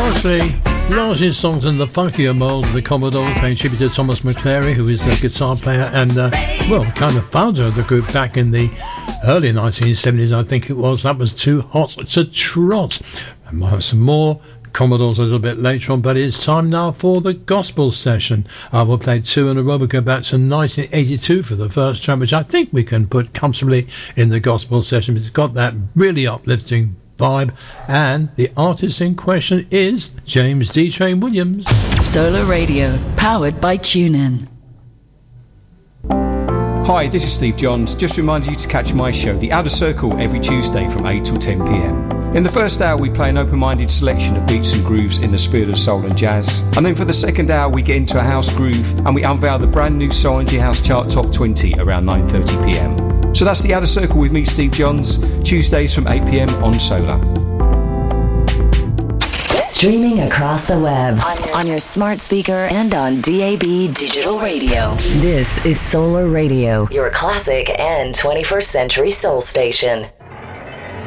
Largely songs in the funkier mould of the Commodores, paying tribute to Thomas McClary, who is a guitar player and, kind of founder of the group back in the early 1970s, I think it was. That was Too Hot to Trot. And we'll have some more Commodores a little bit later on, but it's time now for the gospel session. We'll play two in a row. We'll go back to 1982 for the first track, which I think we can put comfortably in the gospel session. It's got that really uplifting vibe, and the artist in question is James D. Train Williams. Solar Radio, powered by TuneIn. Hi, this is Steve Johns. Just reminding you to catch my show, The Outer Circle, every Tuesday from 8 till 10 p.m. In the first hour, we play an open-minded selection of beats and grooves in the spirit of soul and jazz. And then for the second hour, we get into a house groove and we unveil the brand new Soul Energy House Chart Top 20 around 9:30 p.m. So that's The Outer Circle with me, Steve Johns, Tuesdays from 8 p.m. on Solar. Streaming across the web, on your smart speaker and on DAB Digital Radio. This is Solar Radio, your classic and 21st century soul station.